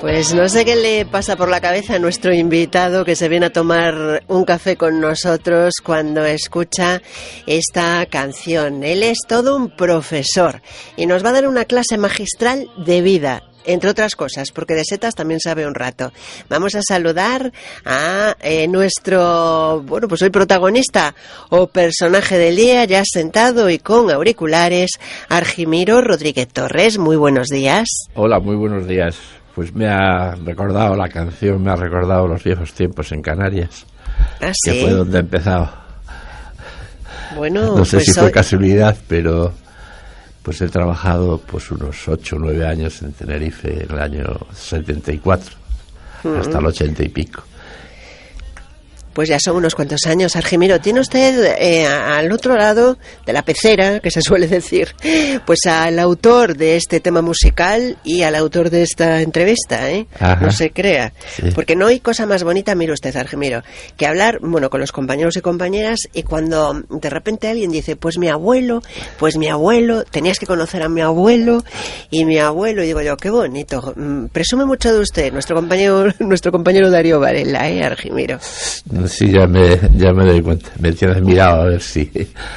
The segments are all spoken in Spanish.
Pues no sé qué le pasa por la cabeza a nuestro invitado que se viene a tomar un café con nosotros cuando escucha esta canción. Él es todo un profesor y nos va a dar una clase magistral de vida, entre otras cosas, porque de setas también sabe un rato. Vamos a saludar a nuestro, bueno, pues hoy protagonista o personaje del día, ya sentado y con auriculares, Argimiro Rodríguez Torres. Muy buenos días. Hola, muy buenos días. Pues me ha recordado la canción, me ha recordado los viejos tiempos en Canarias. ¿Ah, que sí? fue donde he empezado. Bueno, no sé pues si fue casualidad, pero pues he trabajado pues unos 8 o 9 años en Tenerife en el año 74, hasta el 80 y pico. Pues ya son unos cuantos años. Argimiro, tiene usted al otro lado de la pecera, que se suele decir, pues al autor de este tema musical y al autor de esta entrevista, ¿eh? Ajá. No se crea. Sí. Porque no hay cosa más bonita, mire usted, Argimiro, que hablar, bueno, con los compañeros y compañeras, y cuando de repente alguien dice, pues mi abuelo, tenías que conocer a mi abuelo, y digo yo, qué bonito. Presume mucho de usted, nuestro compañero Darío Varela, Argimiro. Sí, ya me doy cuenta. Me tienes mirado a ver si,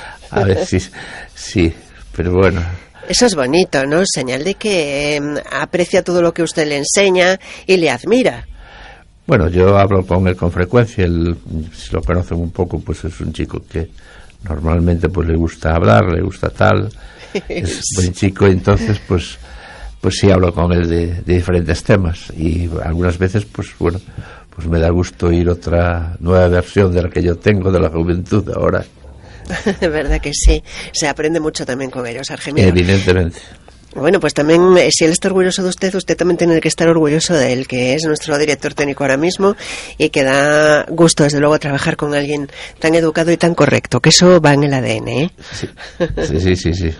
sí, pero bueno. Eso es bonito, ¿no? Señal de que aprecia todo lo que usted le enseña y le admira. Bueno, yo hablo con él con frecuencia. Él, si lo conocen un poco, pues es un chico que normalmente pues le gusta hablar, le gusta tal. Es buen chico, entonces pues sí hablo con él de diferentes temas. Y algunas veces, pues bueno, pues me da gusto oír otra nueva versión de la que yo tengo de la juventud ahora. ¿Verdad que sí? Se aprende mucho también con ellos, Argimiro. Evidentemente. Bueno, pues también, si él está orgulloso de usted también tiene que estar orgulloso de él, que es nuestro director técnico ahora mismo y que da gusto, desde luego, trabajar con alguien tan educado y tan correcto, que eso va en el ADN, ¿eh? Sí.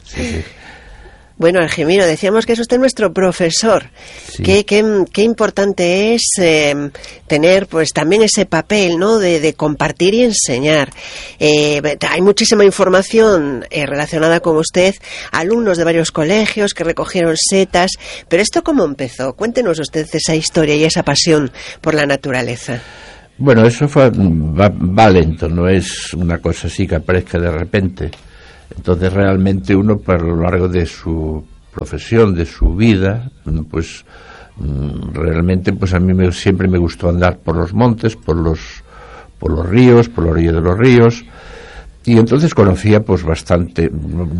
Bueno, Argimiro, decíamos que es usted nuestro profesor. Sí. Qué importante es tener pues también ese papel, ¿no?, de compartir y enseñar. Hay muchísima información relacionada con usted, alumnos de varios colegios que recogieron setas, pero ¿esto cómo empezó? Cuéntenos usted esa historia y esa pasión por la naturaleza. Bueno, eso va lento, no es una cosa así que aparezca de repente. Entonces realmente uno, por lo largo de su profesión, de su vida, pues realmente pues a mí siempre me gustó andar por los montes, por los ríos, por la orilla de los ríos, y entonces conocía pues bastante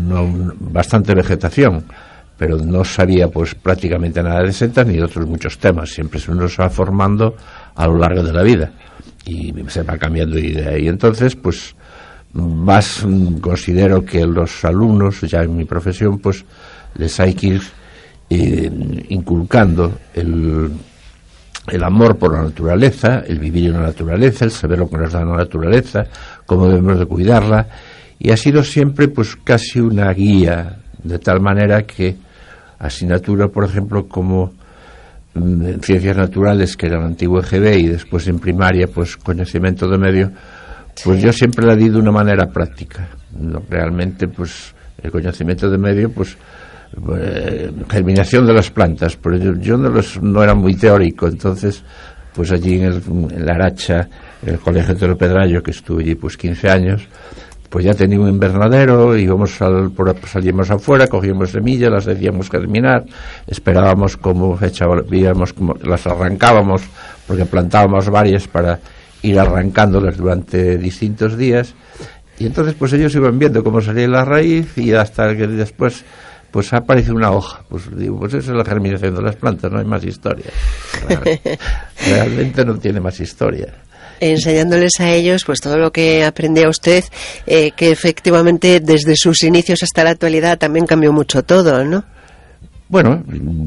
vegetación, pero no sabía pues prácticamente nada de setas ni de otros muchos temas. Siempre uno se va formando a lo largo de la vida y se va cambiando de idea, y entonces pues más considero que los alumnos, ya en mi profesión, pues les hay que ir inculcando el amor por la naturaleza, el vivir en la naturaleza, el saber lo que nos da la naturaleza, cómo debemos de cuidarla, y ha sido siempre pues casi una guía, de tal manera que asignatura, por ejemplo, como en ciencias naturales, que era el antiguo EGB, y después en primaria pues conocimiento de medio, pues yo siempre la di de una manera práctica. Realmente, pues, el conocimiento de medio, pues, germinación de las plantas, pero yo no era muy teórico, entonces, pues allí en la Aracha, en el Colegio de Pedrallo, que estuve allí, pues, 15 años, pues ya tenía un invernadero, salíamos afuera, cogíamos semillas, las hacíamos germinar, esperábamos veíamos cómo las arrancábamos, porque plantábamos varias para ir arrancándolas durante distintos días, y entonces pues ellos iban viendo cómo salía la raíz, y hasta que después pues aparece una hoja. Pues digo, pues esa es la germinación de las plantas, no hay más historia. Realmente no tiene más historia. Enseñándoles a ellos pues todo lo que aprendía usted, que efectivamente desde sus inicios hasta la actualidad también cambió mucho todo, ¿no? Bueno,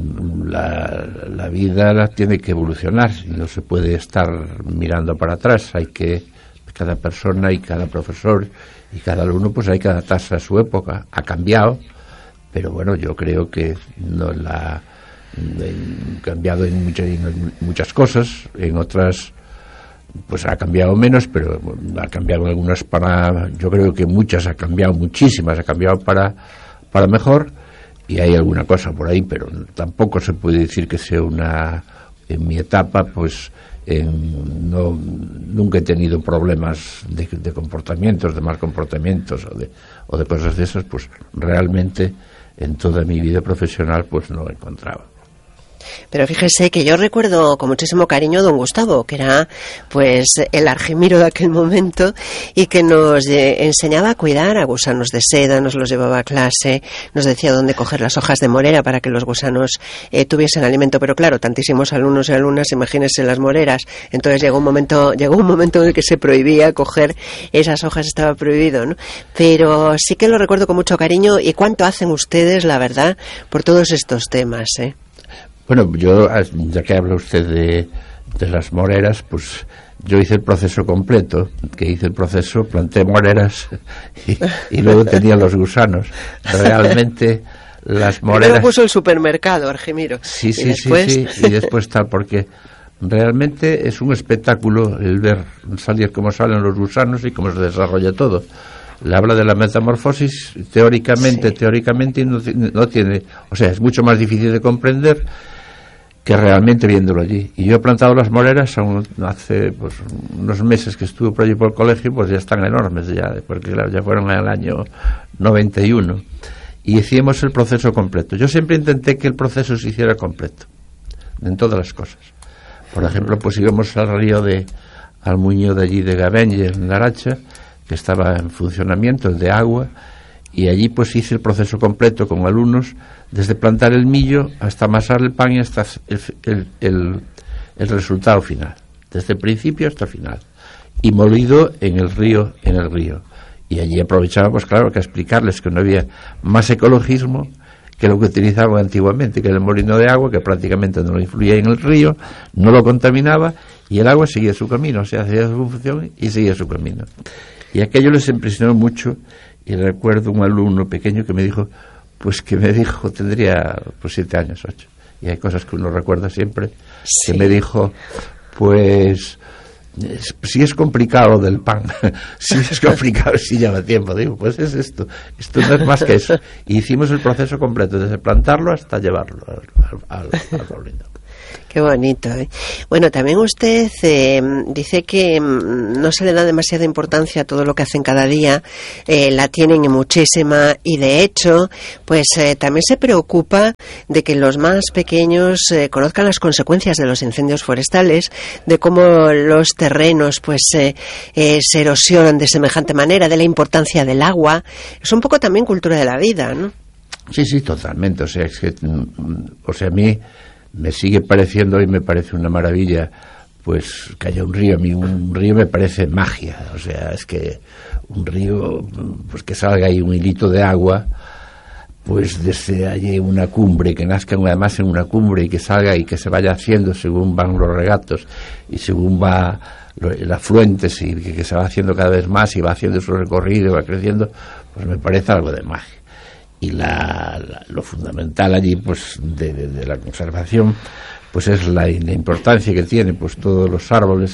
la vida tiene que evolucionar y no se puede estar mirando para atrás. Cada persona y cada profesor y cada alumno pues hay que adaptarse a su época. Ha cambiado, pero bueno, yo creo que no ha cambiado en muchas cosas, en otras pues ha cambiado menos, pero ha cambiado algunas yo creo que muchas ha cambiado, muchísimas ha cambiado para mejor, y hay alguna cosa por ahí, pero tampoco se puede decir que sea una en mi etapa, pues nunca he tenido problemas de comportamientos, de mal comportamientos o de cosas de esas, pues realmente en toda mi vida profesional pues no he encontrado. Pero fíjese que yo recuerdo con muchísimo cariño a don Gustavo, que era pues el Argimiro de aquel momento y que nos enseñaba a cuidar a gusanos de seda, nos los llevaba a clase, nos decía dónde coger las hojas de morera para que los gusanos tuviesen alimento. Pero claro, tantísimos alumnos y alumnas, imagínense las moreras. Entonces llegó un momento en el que se prohibía coger esas hojas, estaba prohibido, ¿no? Pero sí que lo recuerdo con mucho cariño. ¿Y cuánto hacen ustedes, la verdad, por todos estos temas, Bueno, yo, ya que habla usted de las moreras, pues yo hice el proceso completo, planté moreras y luego tenía los gusanos. Realmente las moreras... Primero puso el supermercado, Argimiro. Sí, y después tal, porque realmente es un espectáculo el ver salir cómo salen los gusanos y cómo se desarrolla todo. Le habla de la metamorfosis teóricamente no tiene, o sea, es mucho más difícil de comprender que realmente viéndolo allí. Y yo he plantado las moreras hace pues unos meses que estuve por allí por el colegio, pues ya están enormes ya, porque claro, ya fueron en el año 91 y hicimos el proceso completo. Yo siempre intenté que el proceso se hiciera completo en todas las cosas. Por ejemplo, pues íbamos al río de Almuño de allí de Gavenge en la Aracha, que estaba en funcionamiento, el de agua, y allí pues hice el proceso completo con alumnos, desde plantar el millo hasta amasar el pan y hasta el resultado final, desde el principio hasta el final, y molido en el río. Y allí aprovechaba, pues claro, que explicarles que no había más ecologismo que lo que utilizaban antiguamente, que era el molino de agua, que prácticamente no lo influía en el río, no lo contaminaba, y el agua seguía su camino, o sea, hacía su función y seguía su camino. Y aquello les impresionó mucho, y recuerdo un alumno pequeño que me dijo, tendría pues 7 años, 8, y hay cosas que uno recuerda siempre, sí. Que me dijo, pues si es complicado del pan, si es complicado, si lleva tiempo, digo, pues es esto no es más que eso. Y hicimos el proceso completo, desde plantarlo hasta llevarlo al molino. Qué bonito, ¿eh? Bueno, también usted dice que no se le da demasiada importancia a todo lo que hacen cada día, la tienen muchísima, y de hecho, pues también se preocupa de que los más pequeños conozcan las consecuencias de los incendios forestales, de cómo los terrenos pues se erosionan de semejante manera, de la importancia del agua. Es un poco también cultura de la vida, ¿no? Sí, totalmente. O sea, a mí me sigue pareciendo y me parece una maravilla pues que haya un río. A mí un río me parece magia, o sea, es que un río, pues que salga ahí un hilito de agua, pues desde allí una cumbre, que nazca además en una cumbre y que salga y que se vaya haciendo según van los regatos y según va el afluentes y que se va haciendo cada vez más y va haciendo su recorrido y va creciendo, pues me parece algo de magia. Y lo fundamental allí pues de la conservación pues es la importancia que tiene pues todos los árboles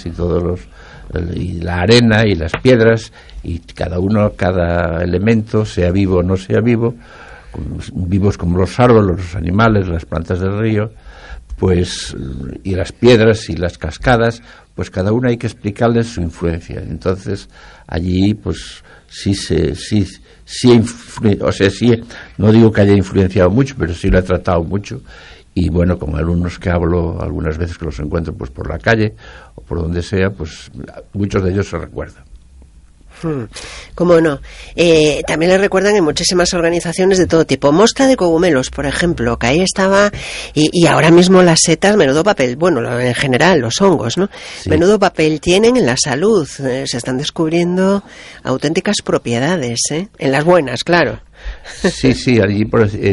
y la arena y las piedras, y cada elemento, sea vivo o no sea vivo, vivos como los árboles, los animales, las plantas del río, pues, y las piedras y las cascadas, pues cada una hay que explicarles su influencia. Entonces allí pues sí, no digo que haya influenciado mucho, pero sí lo he tratado mucho. Y bueno, con alumnos que hablo algunas veces, que los encuentro pues por la calle o por donde sea, pues muchos de ellos se recuerdan. ¿Cómo no? También le recuerdan en muchísimas organizaciones de todo tipo. Mostra de cogumelos, por ejemplo, que ahí estaba, y ahora mismo las setas, menudo papel, bueno, en general, los hongos, ¿no? Sí. Menudo papel tienen en la salud. Se están descubriendo auténticas propiedades, en las buenas, claro. Sí, allí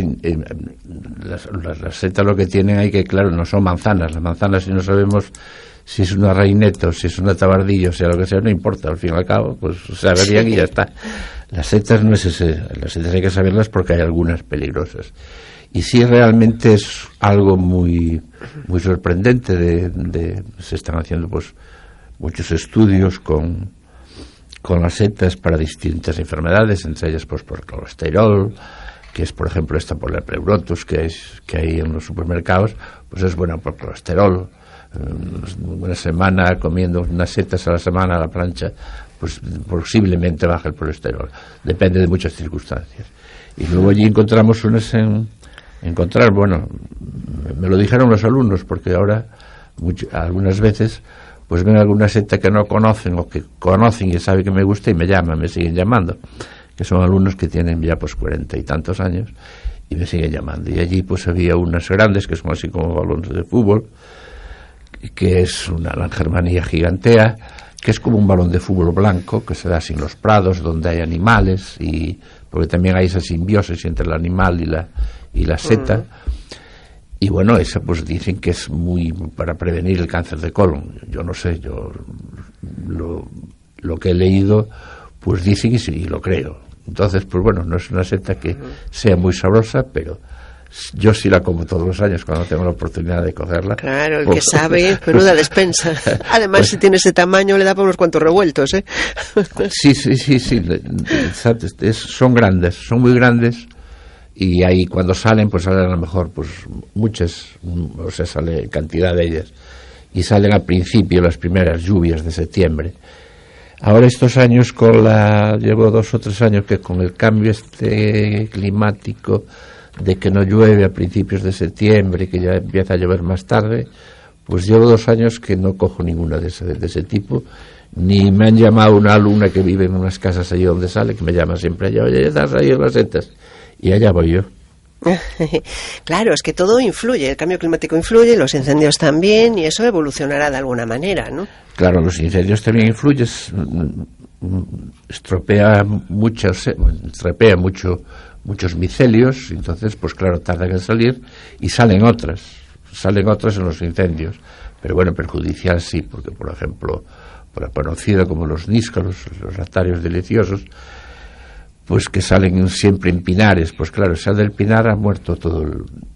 las setas lo que tienen ahí, que claro, no son manzanas. Las manzanas, si no sabemos si es una reineta o si es una tabardillo, o sea lo que sea, no importa, al fin y al cabo pues saberían y ya está. Las setas no es ese, las setas hay que saberlas porque hay algunas peligrosas, y sí, realmente es algo muy sorprendente. Se están haciendo pues muchos estudios con las setas para distintas enfermedades, entre ellas pues por colesterol, que es por ejemplo esta por la pleurotus que hay en los supermercados, pues es buena por colesterol. una semana comiendo unas setas a la semana a la plancha, pues posiblemente baja el colesterol. Depende de muchas circunstancias. Y luego allí encontramos bueno, me lo dijeron los alumnos, porque ahora algunas veces pues ven alguna seta que no conocen o que conocen y saben que me gusta y me llaman, me siguen llamando, que son alumnos que tienen ya pues 40 y tantos años y me siguen llamando. Y allí pues había unas grandes que son así como balones de fútbol, que es una langermanía gigantea, que es como un balón de fútbol blanco que se da en los prados donde hay animales, y porque también hay esa simbiosis entre el animal y la seta. Y bueno, eso pues dicen que es muy para prevenir el cáncer de colon. Yo no sé, yo lo que he leído pues dicen y lo creo. Entonces pues bueno, no es una seta que sea muy sabrosa, pero yo sí la como todos los años cuando tengo la oportunidad de cogerla. Claro, el que sabe, menuda despensa. Además, pues, si tiene ese tamaño, le da por unos cuantos revueltos, ¿eh? Sí. Son grandes, son muy grandes. Y ahí cuando salen, pues salen a lo mejor pues muchas, o sea, sale cantidad de ellas. Y salen al principio, las primeras lluvias de septiembre. Ahora estos años, llevo 2 o 3 años que con el cambio climático, de que no llueve a principios de septiembre, que ya empieza a llover más tarde, pues llevo 2 años que no cojo ninguna de ese tipo, ni me han llamado una alumna que vive en unas casas allí donde sale, que me llama siempre allá, oye, estás ahí en las setas, y allá voy yo. Claro, es que todo influye, el cambio climático influye, los incendios también, y eso evolucionará de alguna manera, ¿no? Claro, los incendios también influyen, estropea muchos micelios, entonces pues claro, tardan en salir y salen otras en los incendios, pero bueno, perjudicial sí, porque por ejemplo, conocido como los níscalos, los lactarios deliciosos, pues que salen siempre en pinares, pues claro, sale del pinar ha muerto todo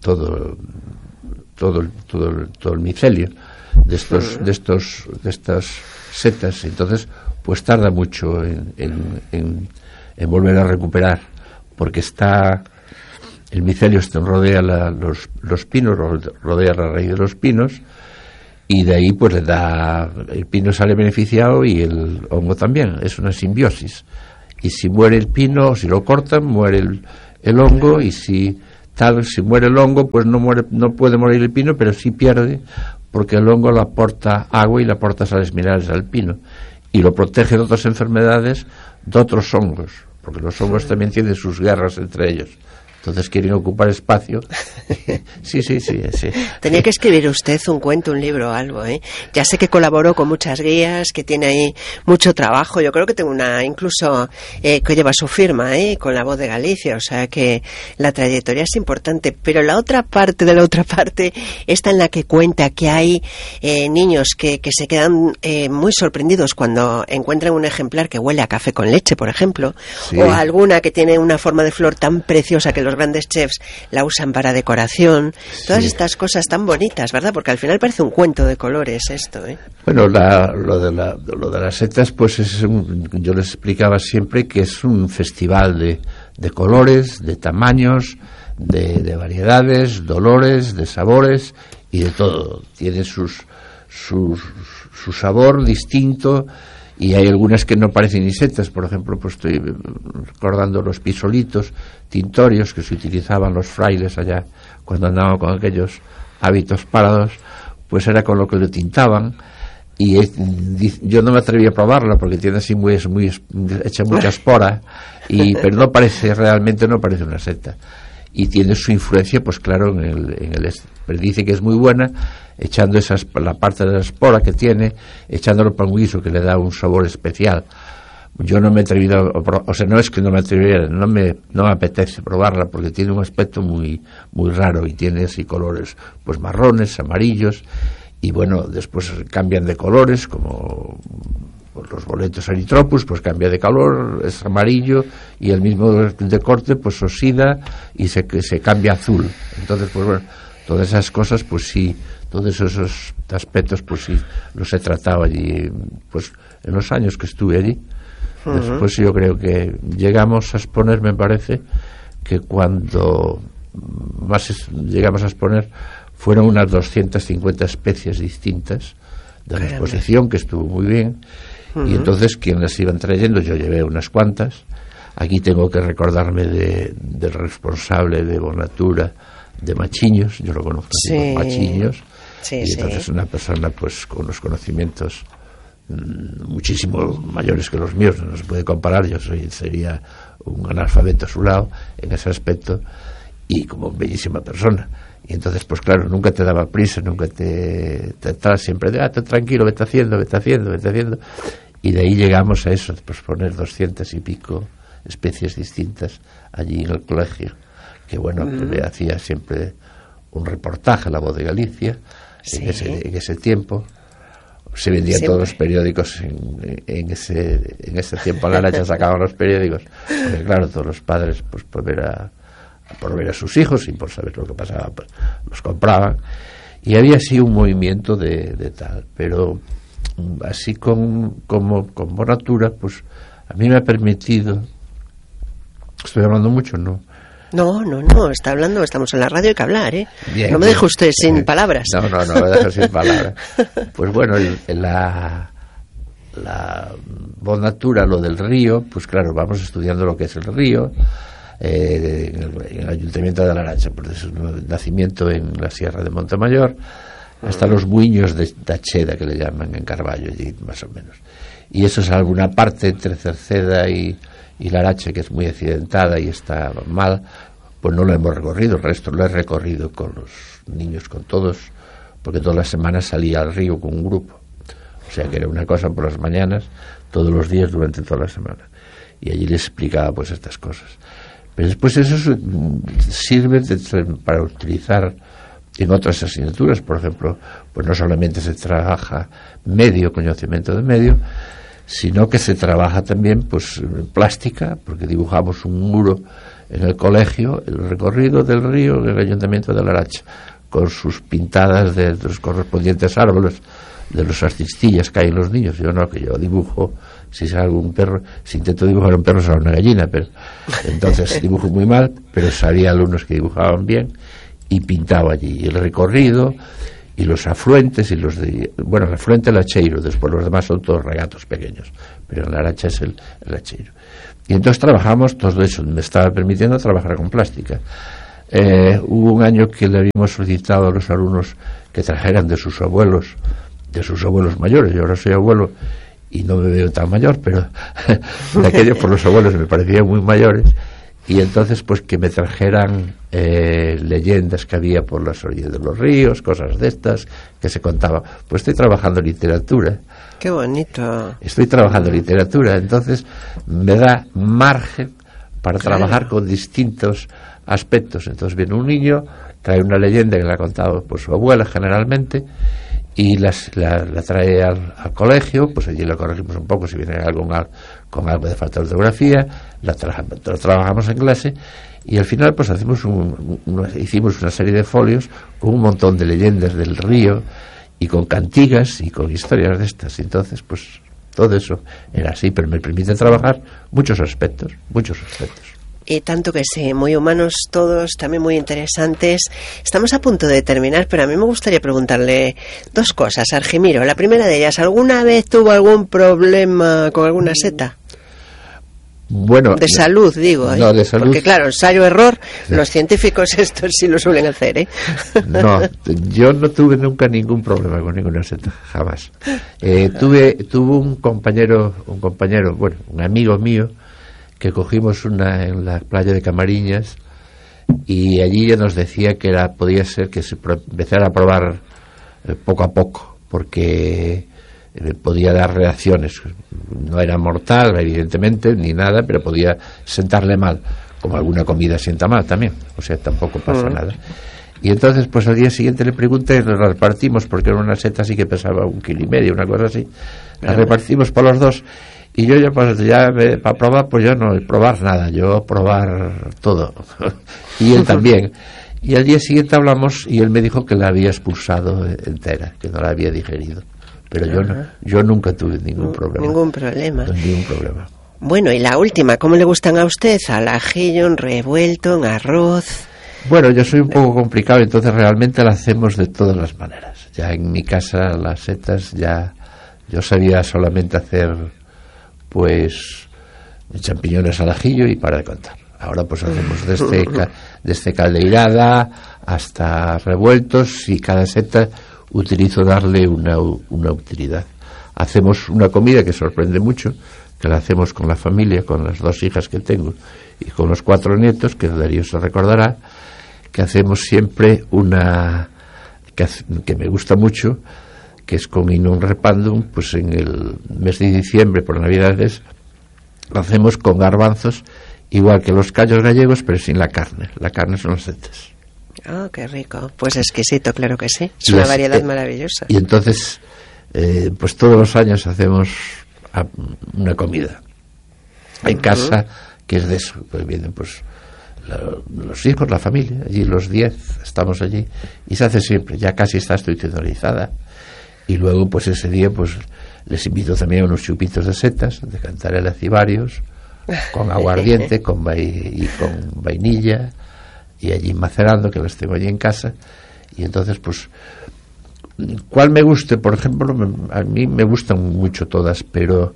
el micelio de estas setas, entonces pues tarda mucho en volver a recuperar, porque el micelio rodea los pinos, rodea la raíz de los pinos, y de ahí pues el pino sale beneficiado y el hongo también, es una simbiosis. Y si muere el pino, si lo cortan, muere el hongo, y si muere el hongo, pues no puede morir el pino, pero sí pierde, porque el hongo le aporta agua y le aporta sales minerales al pino, y lo protege de otras enfermedades de otros hongos, porque los hongos también tienen sus guerras entre ellos. Entonces quieren ocupar espacio. Sí. Tenía que escribir usted un cuento, un libro o algo, ¿eh? Ya sé que colaboró con muchas guías, que tiene ahí mucho trabajo. Yo creo que tengo una incluso que lleva su firma, con La Voz de Galicia. O sea que la trayectoria es importante. Pero la otra parte está en la que cuenta que hay niños que se quedan muy sorprendidos cuando encuentran un ejemplar que huele a café con leche, por ejemplo. Sí. O alguna que tiene una forma de flor tan preciosa que los grandes chefs la usan para decoración. Todas estas cosas tan bonitas, ¿verdad? Porque al final parece un cuento de colores esto, ¿eh? Bueno, lo de las setas, pues yo les explicaba siempre que es un festival de colores, de tamaños, de variedades, de olores, de sabores y de todo. Tiene su sabor distinto. Y hay algunas que no parecen ni setas, por ejemplo, pues estoy recordando los pisolitos tintorios que se utilizaban los frailes allá cuando andaban con aquellos hábitos parados, pues era con lo que lo tintaban, y yo no me atreví a probarla porque tiene así muy hecha mucha espora, pero realmente no parece una seta, y tiene su influencia, pues claro, pero dice que es muy buena echando la parte de la espora que tiene, echándolo para un guiso que le da un sabor especial. Yo no me he atrevido, o sea, no es que no me atreviera, no me apetece probarla porque tiene un aspecto muy muy raro y tiene así colores pues marrones, amarillos, y bueno, después cambian de colores, como pues los boletos erythropus, pues cambia de color, es amarillo, y el mismo de corte pues oxida y se cambia azul. Entonces pues bueno, todas esas cosas pues sí, todos esos aspectos pues sí los he tratado allí, pues en los años que estuve allí. Después yo creo que llegamos a exponer, me parece que cuando más llegamos a exponer fueron unas 250 especies distintas de la exposición, que estuvo muy bien. Y entonces quien las iban trayendo, yo llevé unas cuantas. Aquí tengo que recordarme del responsable de Bonatura de Machiños, yo lo conozco así, como Machiños. Y entonces una persona pues con unos conocimientos muchísimo mayores que los míos, no se puede comparar. Yo sería un analfabeto a su lado en ese aspecto, y como bellísima persona. Y entonces pues claro, nunca te daba prisa, nunca te estaba siempre de tranquilo, vete haciendo. Y de ahí llegamos a eso, pues poner 200 y pico especies distintas allí en el colegio, que bueno, me hacía siempre un reportaje, La Voz de Galicia, en ese tiempo. Se vendían todos los periódicos en ese tiempo. La Aracha sacaban los periódicos, porque claro, todos los padres pues por ver a sus hijos y por saber lo que pasaba, pues los compraban. Y había así un movimiento de tal, pero así con Bonatura, pues a mí me ha permitido. Estoy hablando mucho, ¿no? No, está hablando, estamos en la radio, hay que hablar, ¿eh? Bien, no me deje usted sin palabras. No me dejo sin palabras. Pues bueno, la Bonatura, lo del río, pues claro, vamos estudiando lo que es el río, en el Ayuntamiento de la Aracha, pues es un nacimiento en la Sierra de Montemayor, hasta los buiños de Acheda, que le llaman en Carballo, allí más o menos. Y eso es alguna parte entre Cerceda y la Aracha, que es muy accidentada y está mal, pues no lo hemos recorrido. El resto lo he recorrido con los niños, con todos, porque todas las semanas salía al río con un grupo. O sea que era una cosa por las mañanas, todos los días durante toda la semana. Y allí les explicaba pues estas cosas. Pero después eso sirve para utilizar en otras asignaturas. Por ejemplo, pues no solamente se trabaja conocimiento de medio, sino que se trabaja también pues plástica, porque dibujamos un muro en el colegio, el recorrido del río en el Ayuntamiento de la Aracha, con sus pintadas de los correspondientes árboles, de los artistillas que hay en los niños. Yo dibujo, si salgo un perro, si intento dibujar un perro sale una gallina, pero entonces dibujo muy mal, pero había alumnos que dibujaban bien y pintaba allí el recorrido y los afluentes, y el afluente el Acheiro, después los demás son todos regatos pequeños, pero en la Aracha es el Acheiro. Y entonces trabajamos, todo eso me estaba permitiendo trabajar con plástica. Hubo un año que le habíamos solicitado a los alumnos que trajeran de sus abuelos mayores. Yo ahora soy abuelo y no me veo tan mayor, pero de aquellos por los abuelos me parecían muy mayores. Y entonces pues que me trajeran leyendas que había por las orillas de los ríos, cosas de estas que se contaban. Pues estoy trabajando literatura. Qué bonito. Estoy trabajando literatura, entonces me da margen para trabajar con distintos aspectos. Entonces viene un niño, trae una leyenda que le ha contado pues su abuela generalmente, y la trae al colegio, pues allí la corregimos un poco si viene algo con algo de falta de ortografía, lo trabajamos en clase, y al final pues hicimos una serie de folios con un montón de leyendas del río y con cantigas y con historias de estas. Entonces pues todo eso era así, pero me permite trabajar muchos aspectos. Y tanto que sí, muy humanos todos, también muy interesantes. Estamos a punto de terminar, pero a mí me gustaría preguntarle dos cosas, Argimiro. La primera de ellas, ¿alguna vez tuvo algún problema con alguna seta? Bueno, de salud, digo. No, de salud. Porque claro, ensayo-error, los científicos estos sí lo suelen hacer, ¿eh? No, yo no tuve nunca ningún problema con ninguna seta, jamás. Tuve un compañero, bueno, un amigo mío, que cogimos una en la playa de Camariñas, y allí ya nos decía que podía ser que se empezara a probar poco a poco, porque podía dar reacciones. No era mortal, evidentemente, ni nada, pero podía sentarle mal, como alguna comida sienta mal también, o sea, tampoco pasa nada. Y entonces pues al día siguiente le pregunté, nos la repartimos, porque era una seta así que pesaba 1,5 kilos, una cosa así, la repartimos por los dos. Y yo para probar, pues yo no probar nada, yo probar todo. Y él también. Y al día siguiente hablamos y él me dijo que la había expulsado entera, que no la había digerido. Pero yo nunca tuve ningún problema. Ningún problema. Ningún problema. Bueno, y la última, ¿cómo le gustan a usted? Al ajillo, en revuelto, en arroz. Bueno, yo soy un poco complicado, entonces realmente la hacemos de todas las maneras. Ya en mi casa las setas ya yo sabía solamente hacer pues champiñones al ajillo y para de contar. Ahora pues hacemos desde caldeirada hasta revueltos, y cada seta utilizo darle una utilidad. Hacemos una comida que sorprende mucho, que la hacemos con la familia, con las 2 hijas que tengo y con los 4 nietos, que Darío se recordará, que hacemos siempre una que me gusta mucho, que es con Inum Repandum. Pues en el mes de diciembre, por Navidades, lo hacemos con garbanzos, igual que los callos gallegos, pero sin la carne. La carne son las setas. Oh, qué rico. Pues exquisito, claro que sí. Es una variedad maravillosa. Y entonces, pues todos los años hacemos una comida en casa, que es de eso. Pues vienen pues los hijos, la familia, allí los 10 estamos allí, y se hace siempre, ya casi está institucionalizada. Y luego pues ese día pues les invito también a unos chupitos de setas, de cantarelas y varios, con aguardiente y con vainilla, y allí macerando, que las tengo allí en casa. Y entonces pues cuál me guste, por ejemplo, a mí me gustan mucho todas, pero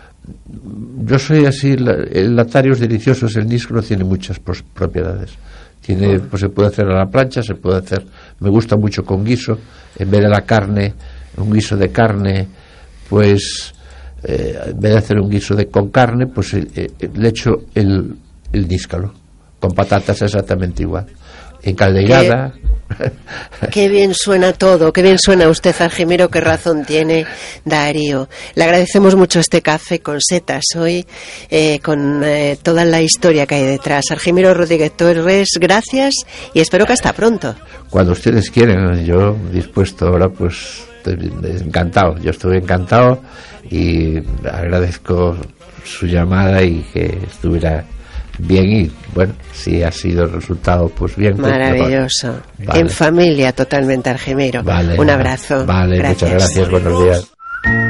yo soy así. El Latarios Deliciosos, el níscolo, tiene muchas propiedades. Tiene, pues se puede hacer a la plancha, se puede hacer, me gusta mucho con guiso, en vez de la carne, un guiso de carne, pues en vez de hacer un guiso con carne, pues le echo el níscalo, con patatas exactamente igual, en caldeirada. Qué bien suena todo, qué bien suena usted, Argimiro, qué razón tiene Darío. Le agradecemos mucho este café con setas hoy, con toda la historia que hay detrás. Argimiro Rodríguez Torres, gracias, y espero que hasta pronto. Cuando ustedes quieren, yo dispuesto ahora, pues encantado. Yo estuve encantado y agradezco su llamada y que estuviera bien. Y bueno, si ha sido el resultado, pues bien. Maravilloso. Pues, vale. En familia totalmente, Argimiro. Vale, un abrazo. Vale, gracias. Muchas gracias, buenos días.